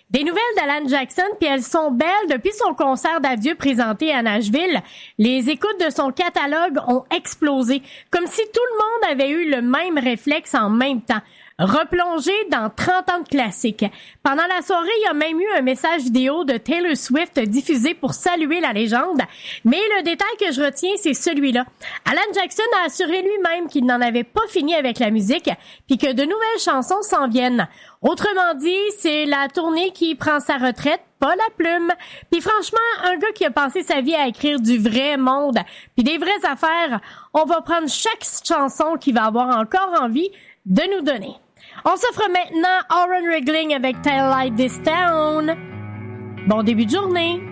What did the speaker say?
Des nouvelles d'Alan Jackson, puis elles sont belles. Depuis son concert d'adieu présenté à Nashville, les écoutes de son catalogue ont explosé, comme si tout le monde avait eu le même réflexe en même temps. Replongé dans 30 ans de classiques. Pendant la soirée, il y a même eu un message vidéo de Taylor Swift diffusé pour saluer la légende. Mais le détail que je retiens, c'est celui-là. Alan Jackson a assuré lui-même qu'il n'en avait pas fini avec la musique, puis que de nouvelles chansons s'en viennent. Autrement dit, c'est la tournée qui prend sa retraite, pas la plume. Puis franchement, un gars qui a passé sa vie à écrire du vrai monde, puis des vraies affaires, on va prendre chaque chanson qu'il va avoir encore envie de nous donner. On s'offre maintenant Aaron Regling avec Tail Light This Town. Bon début de journée!